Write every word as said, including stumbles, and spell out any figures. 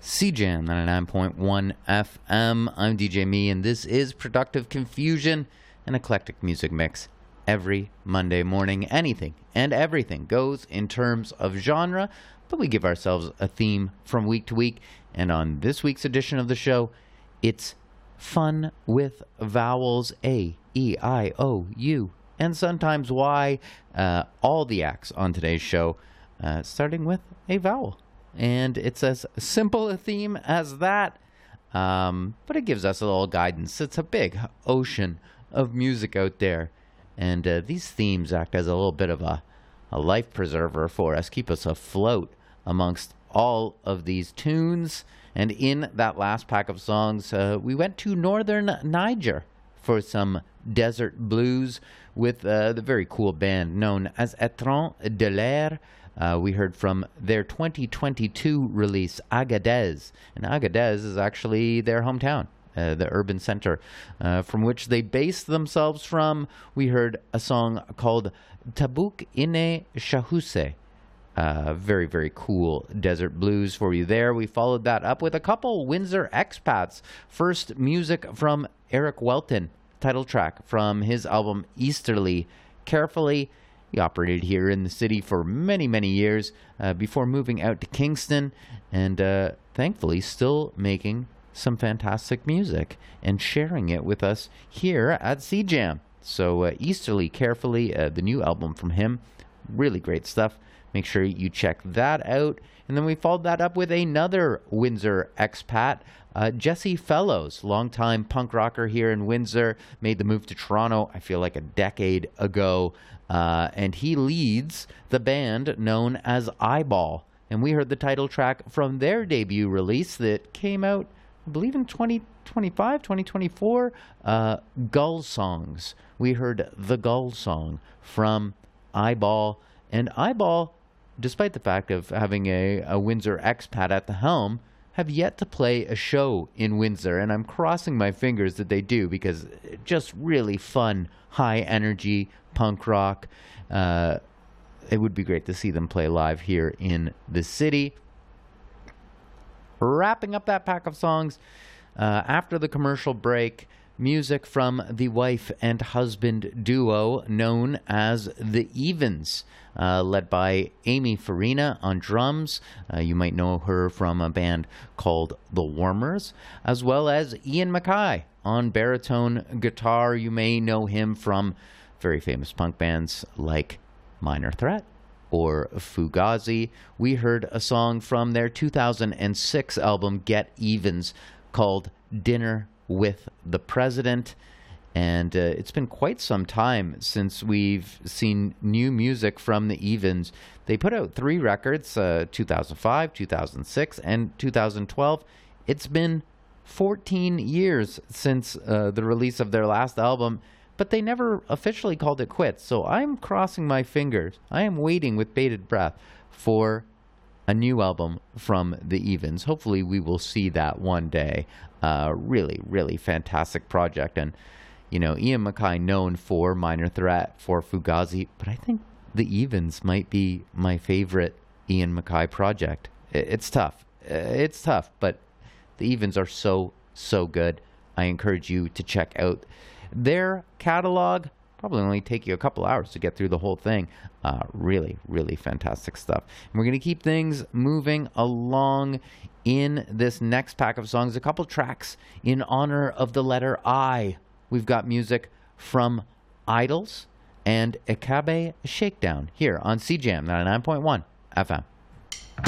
C Jam ninety-nine point one F M. I'm D J Me, and this is Productive Confusion, an eclectic music mix. Every Monday morning, anything and everything goes in terms of genre, but we give ourselves a theme from week to week. And on this week's edition of the show, it's fun with vowels A, E, I, O, U, and sometimes Y. Uh, all the acts on today's show, uh, starting with a vowel. And it's as simple a theme as that, um, but it gives us a little guidance. It's a big ocean of music out there, and uh, these themes act as a little bit of a, a life preserver for us, keep us afloat amongst all of these tunes. And in that last pack of songs, uh, we went to northern Niger for some desert blues with uh, the very cool band known as Étrange de l'Air. Uh, we heard from their twenty twenty-two release, Agadez. And Agadez is actually their hometown, uh, the urban center uh, from which they based themselves from. We heard a song called Tabuk Ine Shahuse. Uh, very, very cool desert blues for you there. We followed that up with a couple Windsor expats. First, music from Eric Welton, title track from his album Easterly. Carefully, he operated here in the city for many, many years uh, before moving out to Kingston, and uh, thankfully still making some fantastic music and sharing it with us here at C Jam. So uh, Easterly, Carefully, uh, the new album from him, really great stuff. Make sure you check that out. And then we followed that up with another Windsor expat, uh, Jesse Fellows, longtime punk rocker here in Windsor, made the move to Toronto, I feel like a decade ago. Uh, and he leads the band known as Eyeball. And we heard the title track from their debut release that came out, I believe, in twenty twenty-five, twenty twenty-four, uh, Gull Songs. We heard the Gull Song from Eyeball. And Eyeball, despite the fact of having a, a Windsor expat at the helm, have yet to play a show in Windsor. And I'm crossing my fingers that they do, because just really fun, high energy punk rock. Uh, it would be great to see them play live here in the city. Wrapping up that pack of songs, uh, after the commercial break, music from the wife and husband duo known as The Evens, uh, led by Amy Farina on drums. Uh, you might know her from a band called The Warmers, as well as Ian MacKaye on baritone guitar. You may know him from very famous punk bands like Minor Threat or Fugazi. We heard a song from their two thousand six album Get Evens called Dinner with the President. And uh, it's been quite some time since we've seen new music from the Evens. They put out three records, uh, two thousand five, two thousand six, and two thousand twelve. It's been fourteen years since uh, the release of their last album, but they never officially called it quits. So I'm crossing my fingers. I am waiting with bated breath for a new album from the Evens. Hopefully we will see that one day. Uh, really, really fantastic project. And, you know, Ian MacKaye known for Minor Threat, for Fugazi, but I think the Evens might be my favorite Ian MacKaye project. It's tough. It's tough, but the Evens are so, so good. I encourage you to check out their catalog. Probably only take you a couple hours to get through the whole thing. Uh, really, really fantastic stuff. And we're going to keep things moving along in this next pack of songs. A couple tracks in honor of the letter I. We've got music from Idols and Ekabe Shakedown here on C Jam ninety-nine point one F M.